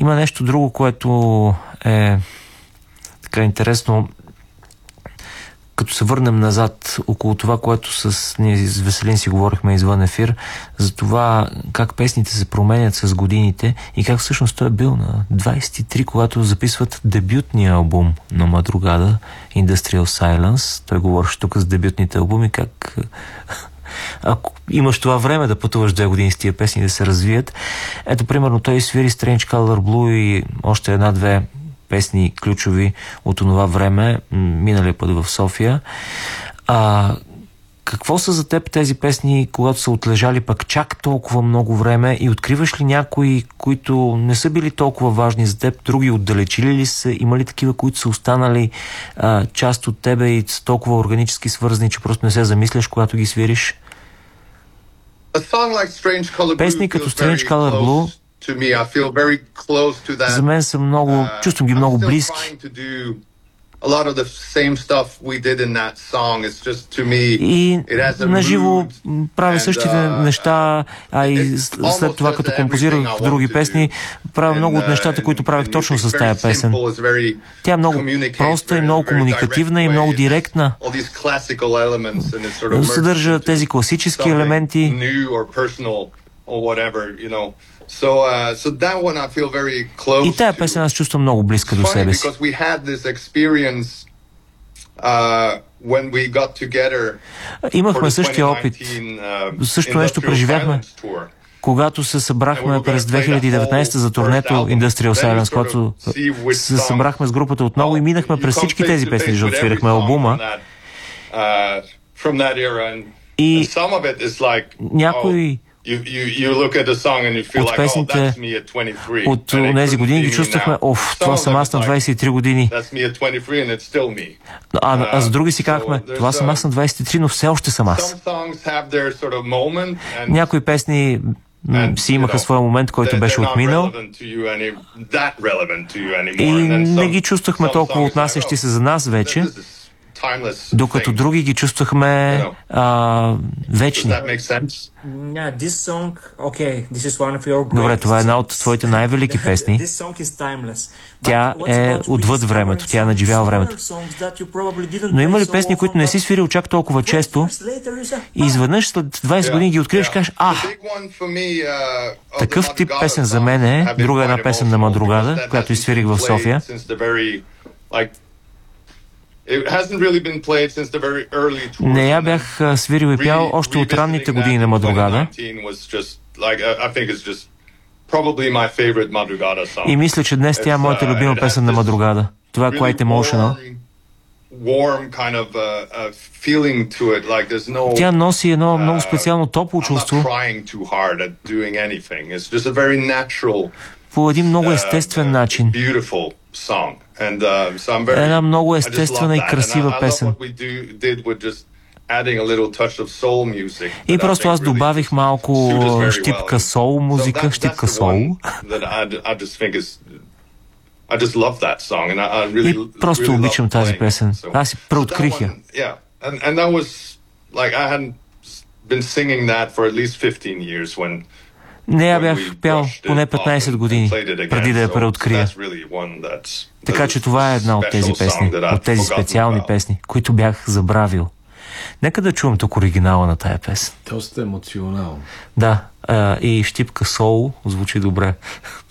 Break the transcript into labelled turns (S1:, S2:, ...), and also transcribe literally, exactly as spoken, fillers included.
S1: Има нещо друго, което е така интересно. Като се върнем назад около това, което с ние с Веселин си говорихме извън ефир, за това как песните се променят с годините и как всъщност той е бил на двайсет и три, когато записват дебютния албум на Madrugada, Industrial Silence. Той говореше тук за дебютните албуми, как ако имаш това време да пътуваш две години с тия песни да се развият. Ето, примерно, той свири Strange Color Blue и още една-две песни ключови от това време, миналия път в София. А, какво са за теб тези песни, когато са отлежали пък чак толкова много време и откриваш ли някои, които не са били толкова важни за теб, други отдалечили ли са, има ли такива, които са останали а, част от тебе и са толкова органически свързани, че просто не се замисляш, когато ги свириш? Песни като Strange Color Blue за мен са много, чувствам ги много близки. И наживо правя същите неща, а и след това, като композирах други песни, правя много от нещата, които правих точно с тая песен. Тя е много проста и много комуникативна и много директна. Съдържа тези класически елементи. So, uh, so that one I feel very close и тая песен аз чувствам много близка до себе си. Имахме същия опит. Също нещо преживяхме, когато се събрахме през две хиляди и деветнайсета за турнето Industrial Silence, когато се събрахме с групата отново и минахме през всички тези песни, защото свирахме албума. И някой от песните от тези години ги чувствахме, оф, това съм аз на двайсет и три години. А, а за други си казахме, това съм аз на двайсет и три, но все още съм аз. Някои песни си имаха своя момент, който беше отминал и не ги чувствахме толкова отнасящи се за нас вече, докато други ги чувствахме а, вечни. Добре, това е една от твоите най-велики песни. Тя е отвъд времето, тя е надживяла времето. Но има ли песни, които не си свирил чак толкова често и изведнъж след двайсет години ги откриваш и кажеш, а, такъв тип песен за мен е, друга една песен на Madrugada, която изсвирих в София. Не я бях свирил и пял още от ранните години на Madrugada. И мисля, че днес тя е моята любима песен на Madrugada. Това е Quite Emotional. Тя носи едно много специално топло чувство по един много естествен начин. Една много естествена и красива песен. И просто аз добавих малко щипка сол музика, щипка сол. И просто обичам тази песен. Аз си преоткрих я. Не я бях пял поне петнайсет години, преди да я преоткрия. Така че това е една от тези песни, от тези специални песни, които бях забравил. Нека да чувам тук оригинала на тая песен.
S2: Доста емоционално.
S1: Да, а, и щипка сол звучи добре.